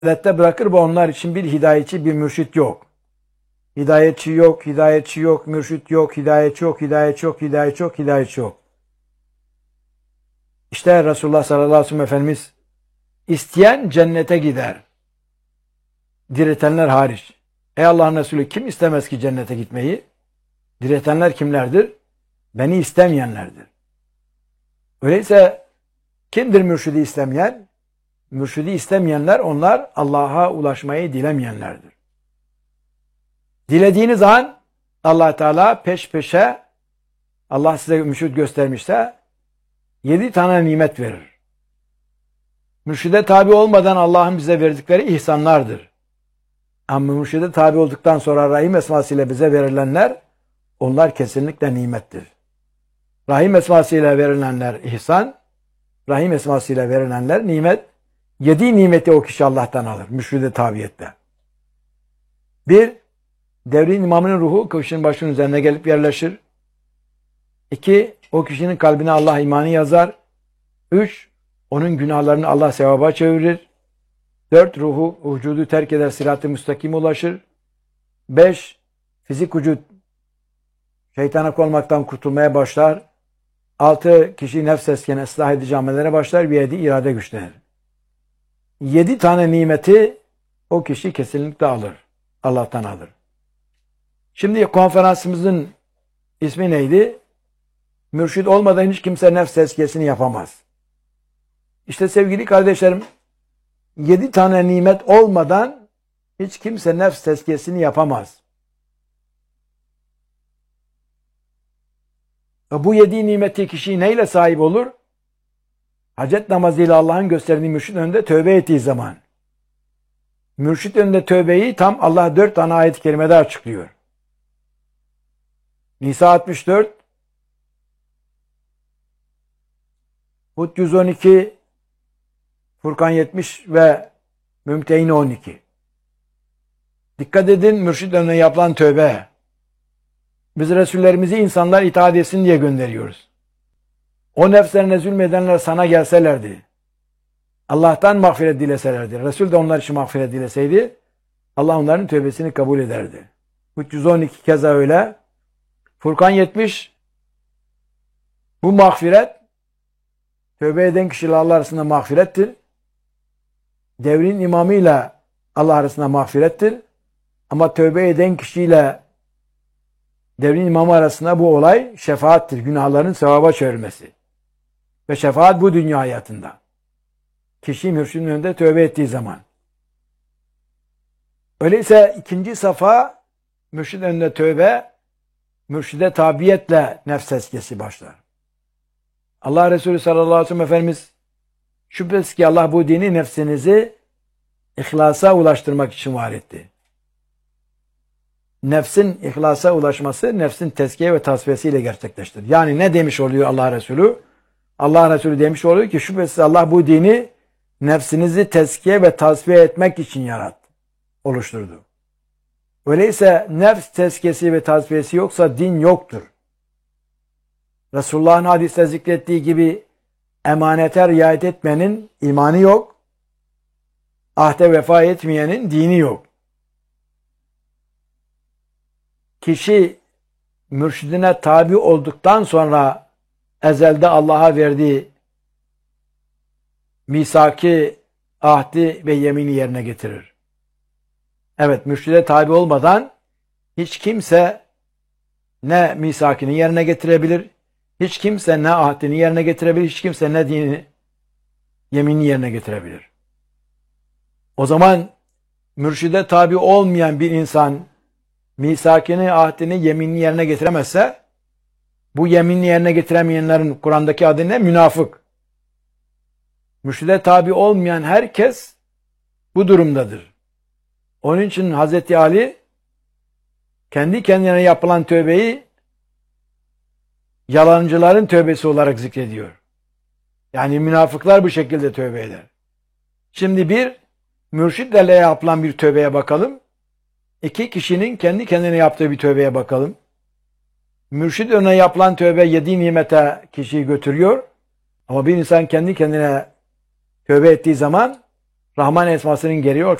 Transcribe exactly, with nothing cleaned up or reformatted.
Hidayette bırakır bu onlar için bir hidayetçi, bir mürşit yok. Hidayetçi yok, hidayetçi yok, mürşit yok, hidayetçi yok, hidayetçi yok, hidayetçi yok, hidayetçi yok. İşte Resulullah sallallahu aleyhi ve sellem Efendimiz isteyen cennete gider. Diretenler hariç. Ey Allah'ın Resulü kim istemez ki cennete gitmeyi? Diretenler kimlerdir? Beni istemeyenlerdir. Öyleyse kimdir mürşidi istemeyen? Mürşidi istemeyenler onlar Allah'a ulaşmayı dilemeyenlerdir. Dilediğiniz an Allah Teala peş peşe Allah size mürşid göstermişse yedi tane nimet verir. Mürşide tabi olmadan Allah'ın bize verdikleri ihsanlardır. Ama mürşide tabi olduktan sonra Rahim esmasıyla bize verilenler onlar kesinlikle nimettir. Rahim esmasıyla verilenler ihsan, Rahim esmasıyla verilenler nimet. Yedi nimeti o kişi Allah'tan alır mürşide tabiyette. Bir, devrin imamının ruhu kişinin başının üzerine gelip yerleşir. İki, o kişinin kalbine Allah imanı yazar. Üç, onun günahlarını Allah sevaba çevirir. Dört, ruhu vücudu terk eder, sırat-ı müstakim ulaşır. Beş, fizik vücut şeytana olmaktan kurtulmaya başlar. Altı, kişi nefs eskene ıslah edici amellere başlar. Ve yedi, irade güçlenir. Yedi tane nimeti o kişi kesinlikle alır. Allah'tan alır. Şimdi konferansımızın ismi neydi? Mürşid olmadan hiç kimse nefs tezkiyesini yapamaz. İşte sevgili kardeşlerim, yedi tane nimet olmadan hiç kimse nefs tezkiyesini yapamaz. Ve bu yedi nimeti kişi neyle sahip olur? Hacet namazıyla Allah'ın gösterdiği mürşid önünde tövbe ettiği zaman. Mürşid önünde tövbeyi tam Allah dört tane ayet-i kerimede açıklıyor. Nisa altmış dört, Hud yüz on iki, Furkan yetmiş ve Mümtehine on iki. Dikkat edin, mürşid önüne yapılan tövbe. Biz Resullerimizi insanlar itaat etsin diye gönderiyoruz. O nefslerine zulmedenler sana gelselerdi, Allah'tan mağfiret dileselerdi, Resul de onlar için mağfiret dileseydi, Allah onların tövbesini kabul ederdi. Hud yüz on iki keza öyle. Furkan yetmiş, bu mağfiret, tövbe eden kişiyle Allah arasında mağfirettir. Devrin imamıyla Allah arasında mağfirettir. Ama tövbe eden kişiyle devrin imamı arasında bu olay şefaattir. Günahların sevaba çevrilmesi. Ve şefaat bu dünya hayatında. Kişi mürşidin önünde tövbe ettiği zaman. Öyleyse ikinci safa mürşid önünde tövbe, mürşide tabiyetle nefs tezkiyesi başlar. Allah Resulü sallallahu aleyhi ve sellem Efendimiz şüphesiz ki Allah bu dini nefsinizi ihlasa ulaştırmak için var etti. Nefsin ihlasa ulaşması nefsin tezkiye ve tasfiyesiyle gerçekleştir. Yani ne demiş oluyor Allah Resulü? Allah Resulü demiş oluyor ki şüphesiz Allah bu dini nefsinizi tezkiye ve tasfiye etmek için yarattı, oluşturdu. Öyleyse nefs tezkiyesi ve tasfiyesi yoksa din yoktur. Resulullah'ın hadiste zikrettiği gibi emanete riayet etmenin imanı yok, ahde vefa etmeyenin dini yok. Kişi mürşidine tabi olduktan sonra ezelde Allah'a verdiği misaki, ahdi ve yemini yerine getirir. Evet, mürşide tabi olmadan hiç kimse ne misakini yerine getirebilir, hiç kimse ne ahdini yerine getirebilir, hiç kimse ne dini, yemini yerine getirebilir. O zaman mürşide tabi olmayan bir insan misakini, ahdini, yeminini yerine getiremezse, bu yeminini yerine getiremeyenlerin Kur'an'daki adı ne? Münafık. Mürşide tabi olmayan herkes bu durumdadır. Onun için Hazreti Ali kendi kendine yapılan tövbeyi yalancıların tövbesi olarak zikrediyor. Yani münafıklar bu şekilde tövbe eder. Şimdi bir, mürşidlerle yapılan bir tövbeye bakalım. İki, kişinin kendi kendine yaptığı bir tövbeye bakalım. Mürşid önüne yapılan tövbe yedi nimete kişiyi götürüyor. Ama bir insan kendi kendine tövbe ettiği zaman Rahman esmasının gereği yok.